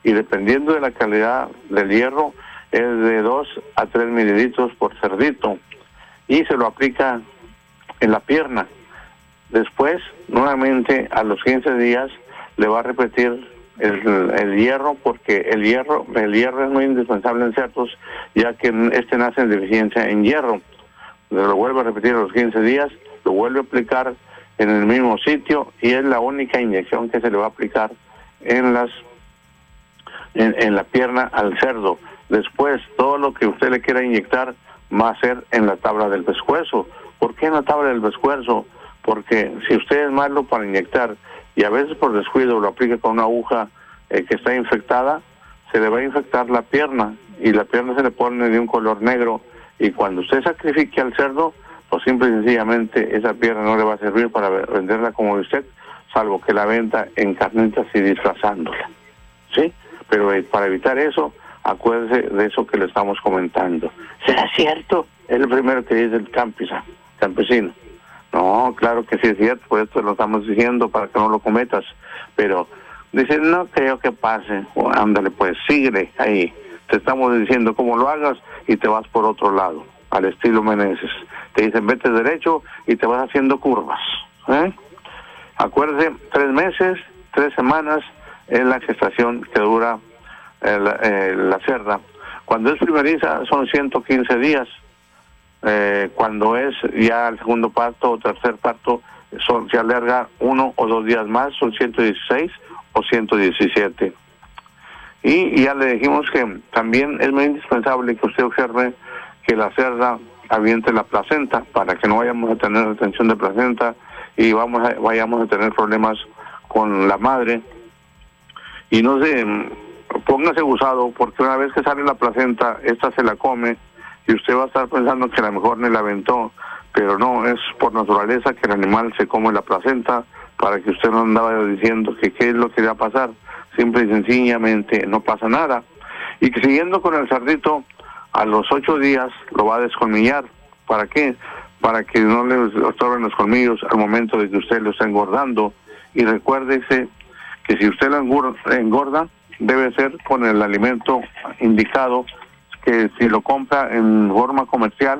y dependiendo de la calidad del hierro, es de 2 a 3 mililitros por cerdito, y se lo aplica en la pierna. Después, nuevamente, a los 15 días, le va a repetir el hierro, porque el hierro es muy indispensable en cerdos, ya que nace en deficiencia en hierro. Lo vuelve a repetir a los 15 días, lo vuelve a aplicar en el mismo sitio, y es la única inyección que se le va a aplicar en la pierna al cerdo. Después, todo lo que usted le quiera inyectar va a ser en la tabla del pescuezo. ¿Por qué en la tabla del pescuezo? Porque si usted es malo para inyectar y a veces por descuido lo aplica con una aguja que está infectada, se le va a infectar la pierna, y la pierna se le pone de un color negro, y cuando usted sacrifique al cerdo, pues simple y sencillamente esa pierna no le va a servir para venderla como usted, salvo que la venda en carnitas y disfrazándola, ¿sí? Pero para evitar eso, acuérdese de eso que le estamos comentando. ¿Será cierto? Es lo primero que dice el campesino. No, claro que sí es cierto, por esto lo estamos diciendo para que no lo cometas. Pero dice, no creo que pase. Ándale, pues síguele ahí. Te estamos diciendo cómo lo hagas y te vas por otro lado, al estilo Meneses. Te dicen, vete derecho y te vas haciendo curvas. Acuérdese, 3 meses, 3 semanas es la gestación que dura la cerda. Cuando es primeriza son 115 días. Cuando es ya el segundo parto o tercer parto, se alarga 1 o 2 días más, son 116 o 117. Y ya le dijimos que también es muy indispensable que usted observe que la cerda aviente la placenta, para que no vayamos a tener retención de placenta y vayamos a tener problemas con la madre. Y no se póngase abusado, porque una vez que sale la placenta, esta se la come, y usted va a estar pensando que a lo mejor ni la aventó, pero no, es por naturaleza que el animal se come la placenta, para que usted no andaba diciendo que qué es lo que va a pasar. Simple y sencillamente no pasa nada. Y que siguiendo con el cerdito, a los 8 días lo va a descolmillar. ¿Para qué? Para que no le estorben los colmillos al momento de que usted lo está engordando. Y recuérdese que si usted lo engorda, debe ser con el alimento indicado, que si lo compra en forma comercial,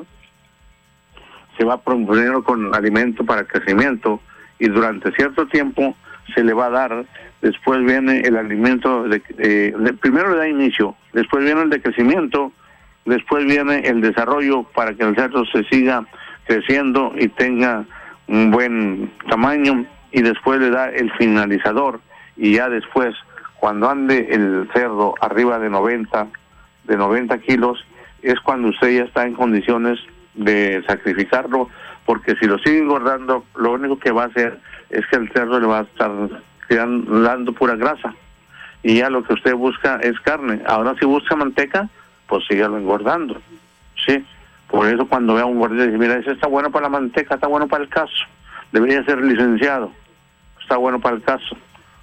se va primero con alimento para crecimiento, y durante cierto tiempo se le va a dar. Después viene el alimento, primero le da inicio, después viene el de crecimiento, después viene el desarrollo para que el cerdo se siga creciendo y tenga un buen tamaño, y después le da el finalizador, y ya después, cuando ande el cerdo arriba de 90 kilos, es cuando usted ya está en condiciones de sacrificarlo, porque si lo sigue engordando, lo único que va a hacer es que el cerdo le va a estar dando pura grasa, y ya lo que usted busca es carne. Ahora si busca manteca, pues sígalo engordando, ¿sí? Por eso cuando vea un gordito dice, mira, ese está bueno para la manteca, está bueno para el caso, debería ser licenciado, está bueno para el caso.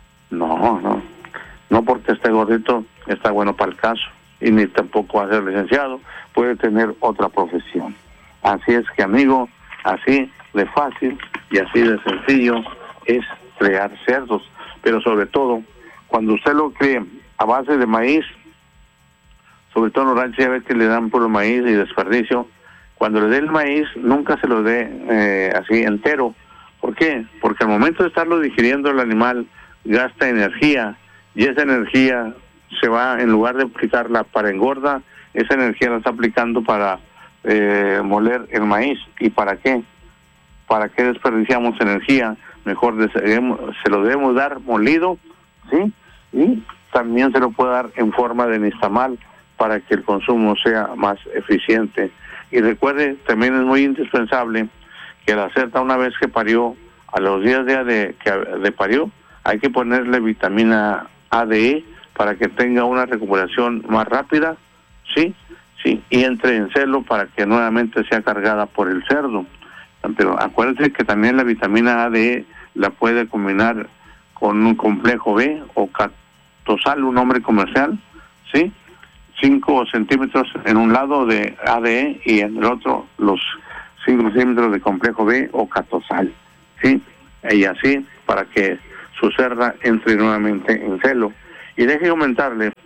No porque esté gordito está bueno para el caso, y ni tampoco va a ser licenciado, puede tener otra profesión. Así es que, amigo, así de fácil y así de sencillo es crear cerdos. Pero sobre todo, cuando usted lo cree a base de maíz, sobre todo en los ranchos ya ve que le dan puro maíz y desperdicio. Cuando le dé el maíz, nunca se lo dé así entero. ¿Por qué? Porque al momento de estarlo digiriendo, el animal gasta energía, y esa energía se va, en lugar de aplicarla para engorda, esa energía la está aplicando para moler el maíz. ¿Y para qué? ¿Para qué desperdiciamos energía? Mejor se lo debemos dar molido, ¿sí? Y también se lo puede dar en forma de nixtamal para que el consumo sea más eficiente. Y recuerde, también es muy indispensable que la cerda, una vez que parió, a los 10 días de parió, hay que ponerle vitamina A, D, E, para que tenga una recuperación más rápida, ¿sí? Sí, y entre en celo para que nuevamente sea cargada por el cerdo. Pero acuérdense que también la vitamina A, D, E la puede combinar con un complejo B o catosal, un nombre comercial, ¿sí? 5 centímetros en un lado de ADE y en el otro los 5 centímetros de complejo B o catosal, ¿sí? Y así para que su cerda entre nuevamente en celo. Y deje comentarle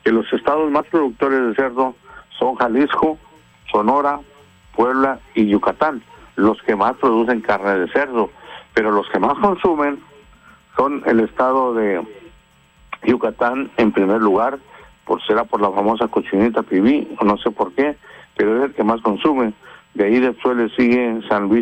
que los estados más productores de cerdo son Jalisco, Sonora, Puebla y Yucatán, los que más producen carne de cerdo, pero los que más consumen son el estado de Yucatán en primer lugar, será por la famosa cochinita pibil, o no sé por qué, pero es el que más consume. De ahí después le sigue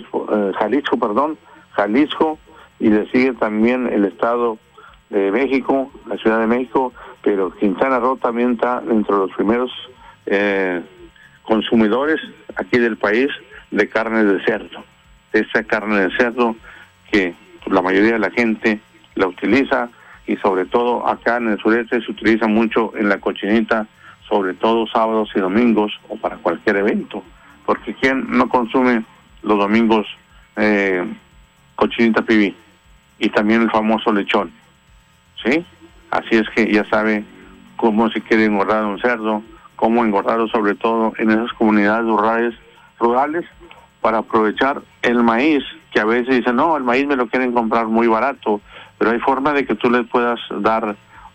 Jalisco, y le sigue también el estado de México, la Ciudad de México, pero Quintana Roo también está entre los primeros consumidores aquí del país de carne de cerdo. Esa carne de cerdo que la mayoría de la gente la utiliza, y sobre todo acá en el sureste se utiliza mucho en la cochinita, sobre todo sábados y domingos o para cualquier evento, porque ¿quién no consume los domingos cochinita pibil? Y también el famoso lechón, ¿sí? Así es que ya sabe cómo se quiere engordar un cerdo, cómo engordarlo sobre todo en esas comunidades rurales para aprovechar el maíz, que a veces dicen, no, el maíz me lo quieren comprar muy barato, pero hay forma de que tú les puedas dar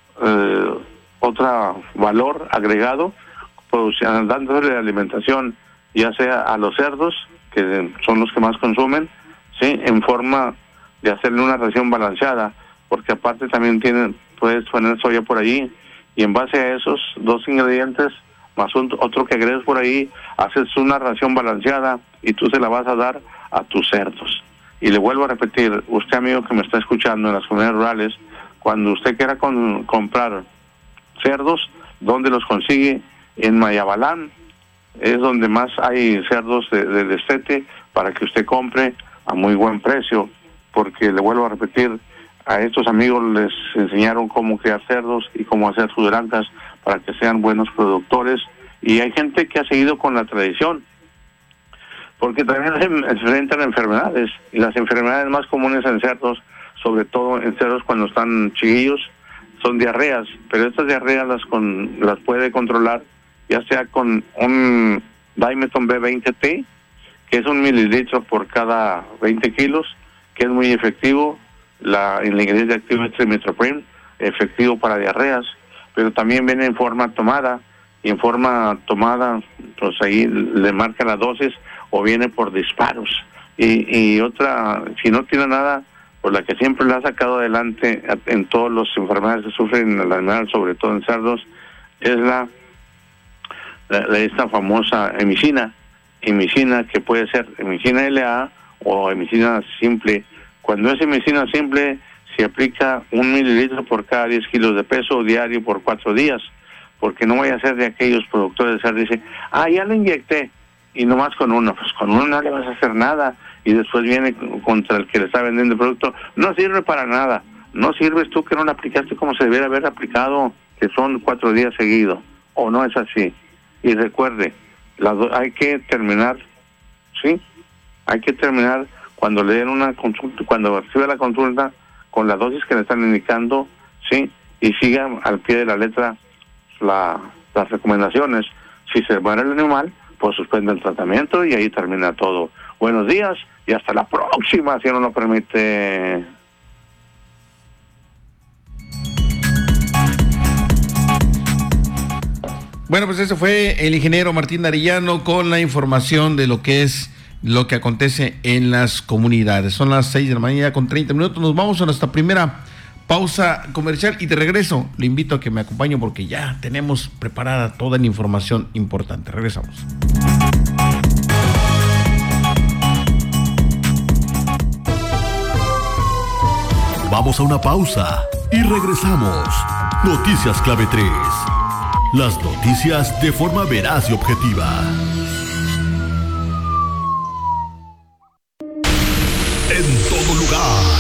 otro valor agregado, dándole alimentación, ya sea a los cerdos, que son los que más consumen, ¿sí? En forma de hacerle una ración balanceada, porque aparte también puedes poner soya por allí, y en base a esos dos ingredientes, más otro que agregues por ahí, haces una ración balanceada y tú se la vas a dar a tus cerdos. Y le vuelvo a repetir, usted amigo que me está escuchando en las comunidades rurales, cuando usted quiera comprar cerdos, ¿dónde los consigue? En Mayabalán, es donde más hay cerdos de destete para que usted compre a muy buen precio, porque le vuelvo a repetir, a estos amigos les enseñaron cómo criar cerdos y cómo hacer sus granjas para que sean buenos productores, y hay gente que ha seguido con la tradición, porque también se enfrentan enfermedades, y las enfermedades más comunes en cerdos, sobre todo en cerdos cuando están chiquillos, son diarreas, pero estas diarreas las puede controlar ya sea con un Dimeton B20T, que es 1 mililitro por cada 20 kilos, que es muy efectivo. El ingrediente activo es trimethoprim, efectivo para diarreas, pero también viene en forma tomada, y en forma tomada, pues ahí le marca la dosis, o viene por disparos. Y otra, si no tiene nada, pues la que siempre la ha sacado adelante en todas las enfermedades que sufren el animal, sobre todo en cerdos, es esta famosa emicina, que puede ser emicina LA o emicina simple. Cuando es emicina simple, se aplica 1 mililitro por cada 10 kilos de peso diario por 4 días, porque no vaya a ser de aquellos productores de cerdo, dice, ya le inyecté, y nomás con uno, pues con uno no le vas a hacer nada, y después viene contra el que le está vendiendo el producto, no sirve para nada, no sirves tú que no lo aplicaste como se debiera haber aplicado, que son 4 días seguidos, o no es así. Y recuerde, hay que terminar, ¿sí? Hay que terminar cuando le den una consulta, cuando reciba la consulta, con la dosis que le están indicando, ¿sí? Y sigan al pie de la letra las recomendaciones. Si se muere el animal, pues suspende el tratamiento y ahí termina todo. Buenos días y hasta la próxima, si no lo permite. Bueno, pues ese fue el ingeniero Martín Arellano con la información de lo que acontece en las comunidades. Son las 6 de la mañana con 30 minutos. Nos vamos a nuestra primera pausa comercial y de regreso le invito a que me acompañe porque ya tenemos preparada toda la información importante. Regresamos. Vamos a una pausa y regresamos. Noticias Clave 3. Las noticias de forma veraz y objetiva. En todo lugar.